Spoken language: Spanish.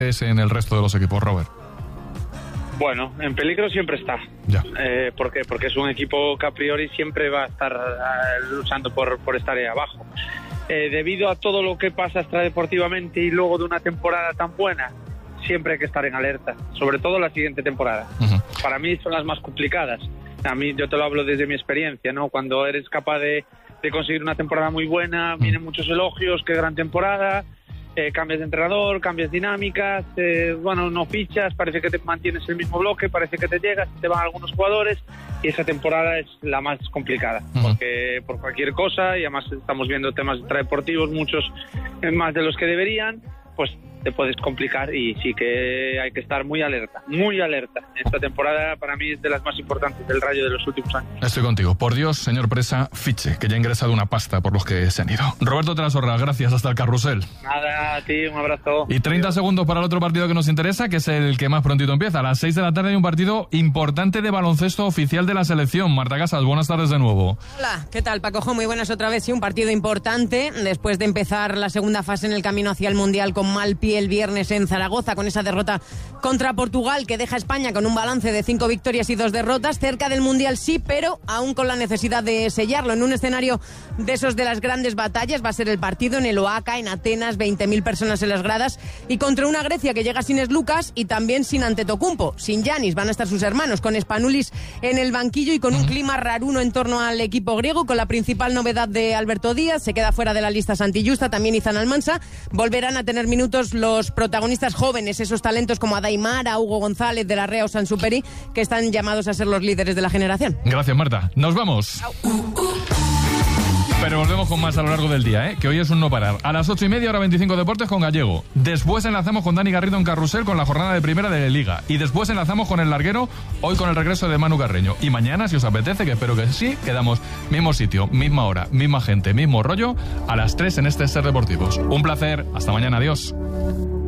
es en el resto de los equipos, Robert? Bueno, en peligro siempre está. Ya. ¿Por qué? Porque es un equipo que a priori siempre va a estar luchando por estar ahí abajo. Debido a todo lo que pasa extradeportivamente y luego de una temporada tan buena, siempre hay que estar en alerta, sobre todo la siguiente temporada. Uh-huh. Para mí son las más complicadas. A mí, yo te lo hablo desde mi experiencia, ¿no? Cuando eres capaz de conseguir una temporada muy buena, vienen muchos elogios, qué gran temporada, cambias de entrenador, cambias dinámicas, no fichas, parece que te mantienes el mismo bloque, parece que te llegas, te van algunos jugadores, y esa temporada es la más complicada, porque por cualquier cosa, y además estamos viendo temas extradeportivos, muchos más de los que deberían, pues te puedes complicar, y sí que hay que estar muy alerta. Esta temporada para mí es de las más importantes del Rayo de los últimos años. Estoy contigo. Por Dios, señor Presa, fiche, que ya ha ingresado una pasta por los que se han ido. Roberto Trasorra, gracias, hasta el carrusel. Nada, a ti, un abrazo. Y 30 segundos para el otro partido que nos interesa, que es el que más prontito empieza. A las 6 de la tarde hay un partido importante de baloncesto oficial de la selección. Marta Casas, buenas tardes de nuevo. Hola, ¿qué tal, Paco? Muy buenas otra vez. Sí, un partido importante después de empezar la segunda fase en el camino hacia el Mundial con mal pie el viernes en Zaragoza, con esa derrota contra Portugal que deja a España con un balance de 5 victorias y 2 derrotas, cerca del Mundial sí, pero aún con la necesidad de sellarlo en un escenario de esos de las grandes batallas. Va a ser el partido en el Oaca, en Atenas, 20.000 personas en las gradas, y contra una Grecia que llega sin Eslucas y también sin Antetokounmpo, sin Giannis. Van a estar sus hermanos, con Spanulis en el banquillo y con un clima raruno en torno al equipo griego, con la principal novedad de Alberto Díaz. Se queda fuera de la lista Santi Justa, también Izan Almansa. Volverán a tener minutos los protagonistas jóvenes, esos talentos como Adaimara, Hugo González, De la Rea o Sansuperi, que están llamados a ser los líderes de la generación. Gracias, Marta. Nos vamos. Pero volvemos con más a lo largo del día, que hoy es un no parar. A las 8:30, hora 25 Deportes con Gallego. Después enlazamos con Dani Garrido en Carrusel con la jornada de primera de la Liga. Y después enlazamos con el larguero, hoy con el regreso de Manu Carreño. Y mañana, si os apetece, que espero que sí, quedamos mismo sitio, misma hora, misma gente, mismo rollo, a las 3 en este Ser Deportivos. Un placer. Hasta mañana. Adiós.